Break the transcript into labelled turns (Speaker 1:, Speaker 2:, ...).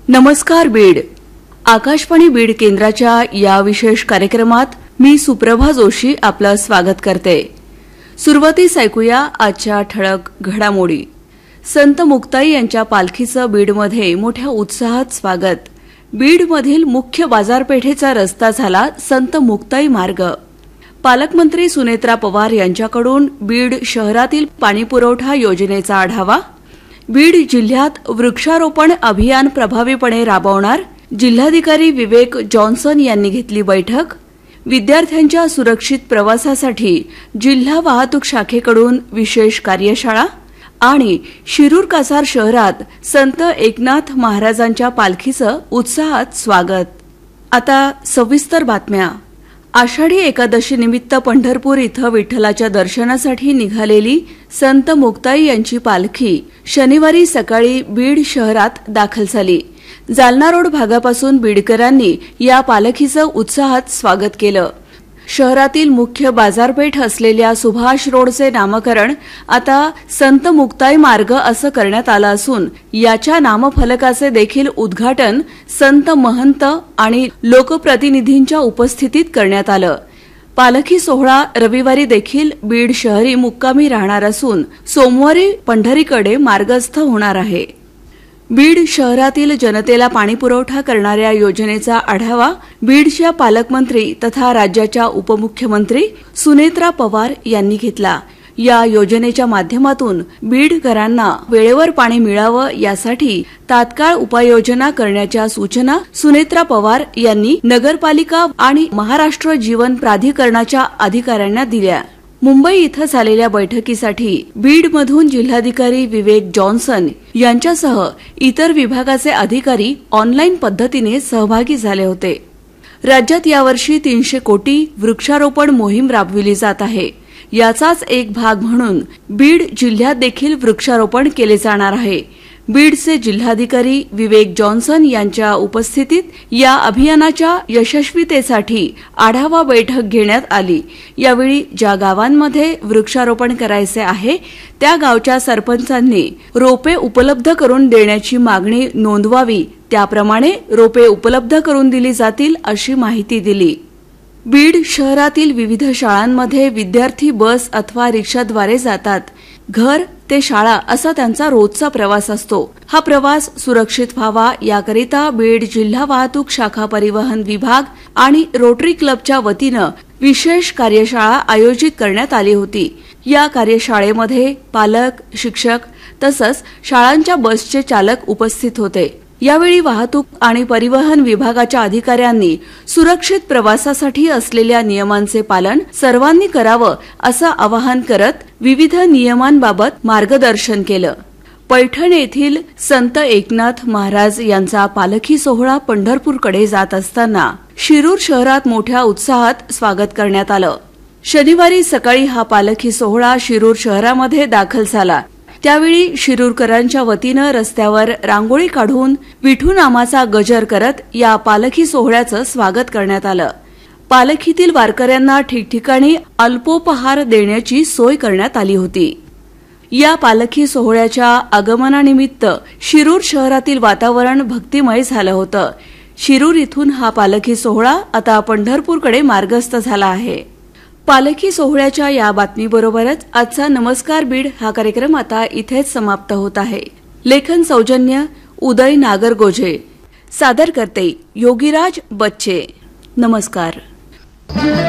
Speaker 1: नमस्कार बीड. आकाशवाणी बीड केंद्राच्या या विशेष कार्यक्रमात मी सुप्रभा जोशी आपलं स्वागत करते. सुरुवातीस ऐकूया आजच्या ठळक घडामोडी. संत मुक्ताई यांच्या पालखीचं बीडमध्ये मोठ्या उत्साहात स्वागत. बीडमधील मुख्य बाजारपेठेचा रस्ता झाला संत मुक्ताई मार्ग. पालकमंत्री सुनेत्रा पवार यांच्याकडून बीड शहरातील पाणीपुरवठा योजनेचा आढावा. बीड जिल्ह्यात वृक्षारोपण अभियान प्रभावीपणे राबवणार, जिल्हाधिकारी विवेक जॉन्सन यांनी घेतली बैठक. विद्यार्थ्यांच्या सुरक्षित प्रवासासाठी जिल्हा वाहतूक शाखेकडून विशेष कार्यशाळा आणि शिरूर कासार शहरात संत एकनाथ महाराजांच्या पालखीचं उत्साहात स्वागत. आता सविस्तर बातम्या. आषाढी एकादशी निमित्त पंढरपूर इथं विठ्ठलाच्या दर्शनासाठी निघालेली संत मुक्ताई यांची पालखी शनिवारी सकाळी बीड शहरात दाखल झाली. जालना रोड भागापासून बीडकरांनी या पालखीचं उत्साहात स्वागत केलं. शहरातील मुख्य बाजारपेठ असलेल्या सुभाष रोडचे नामकरण आता संत मुक्ताई मार्ग असं करण्यात आलं असून याच्या नामफलकाचे देखील उद्घाटन संत महंत आणि लोकप्रतिनिधींच्या उपस्थितीत करण्यात आलं. पालखी सोहळा रविवारी देखील बीड शहरी मुक्कामी राहणार असून सोमवारी पंढरीकडे मार्गस्थ होणार आहे. बीड शहरातील जनतेला पाणीपुरवठा करणाऱ्या योजनेचा आढावा बीडच्या पालकमंत्री तथा राज्याच्या उपमुख्यमंत्री सुनेत्रा पवार यांनी घेतला. या योजनेच्या माध्यमातून बीडकरांना वेळेवर पाणी मिळावं यासाठी तात्काळ उपाययोजना करण्याच्या सूचना सुनेत्रा पवार यांनी नगरपालिका आणि महाराष्ट्र जीवन प्राधिकरणाच्या अधिकाऱ्यांना दिल्या. मुंबई इथं झालेल्या बैठकीसाठी बीडमधून जिल्हाधिकारी विवेक जॉन्सन यांच्यासह इतर विभागाचे अधिकारी ऑनलाईन पद्धतीने सहभागी झाले होते. राज्यात यावर्षी 300 कोटी वृक्षारोपण मोहीम राबविली जात आहे. याचाच एक भाग म्हणून बीड जिल्ह्यात देखील वृक्षारोपण केले जाणार आहे. बीडचे जिल्हाधिकारी विवेक जॉन्सन यांच्या उपस्थितीत या अभियानाच्या यशस्वीतेसाठी आढावा बैठक घेण्यात आली. यावेळी ज्या गावांमध्ये वृक्षारोपण करायचे आहे त्या गावच्या सरपंचांनी रोपे उपलब्ध करून देण्याची मागणी नोंदवावी. त्याप्रमाणे रोपे उपलब्ध करून दिली जातील अशी माहिती दिली. बीड शहरातील विविध शाळांमध्ये विद्यार्थी बस अथवा रिक्षाद्वारे जातात. घर ते शाळा असा त्यांचा रोजचा प्रवास असतो. हा प्रवास सुरक्षित व्हावा याकरिता बीड जिल्हा वाहतूक शाखा परिवहन विभाग आणि रोटरी क्लबच्या वतीनं विशेष कार्यशाळा आयोजित करण्यात आली होती. या कार्यशाळेमध्ये पालक, शिक्षक तसंच शाळांच्या बसचे चालक उपस्थित होते. यावेळी वाहतूक आणि परिवहन विभागाच्या अधिकाऱ्यांनी सुरक्षित प्रवासासाठी असलेल्या नियमांचे पालन सर्वांनी करावं असं आवाहन करत विविध नियमांबाबत मार्गदर्शन केलं. पैठण येथील संत एकनाथ महाराज यांचा पालखी सोहळा पंढरपूरकडे जात असताना शिरूर शहरात मोठ्या उत्साहात स्वागत करण्यात आलं. शनिवारी सकाळी हा पालखी सोहळा शिरूर शहरामध्ये दाखल झाला. त्यावेळी शिरूरकरांच्या वतीनं रस्त्यावर रांगोळी काढून विठू नामाचा गजर करत या पालखी सोहळ्याचं स्वागत करण्यात आलं. पालखीतील वारकऱ्यांना ठिकठिकाणी अल्पोपहार देण्याची सोय करण्यात आली होती. या पालखी सोहळ्याच्या आगमनानिमित्त शिरूर शहरातील वातावरण भक्तिमय झालं होतं. शिरूर इथून हा पालखी सोहळा आता पंढरपूरकडे मार्गस्थ झाला आहे. पालखी सोहळ्याच्या या बातमीबरोबरच आजचा नमस्कार बीड हा कार्यक्रम आता इथेच समाप्त होत आहे. लेखन सौजन्य उदय नागरगोजे, सादर करते योगीराज बच्चे. नमस्कार.